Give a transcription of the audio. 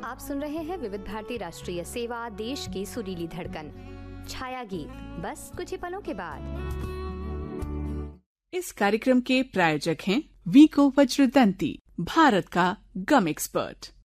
आप सुन रहे हैं विविध भारती राष्ट्रीय सेवा, देश की सुरीली धड़कन। छाया गीत, बस कुछ ही पलों के बाद। इस कार्यक्रम के प्रायोजक हैं वीको वज्रदंती, भारत का गम एक्सपर्ट।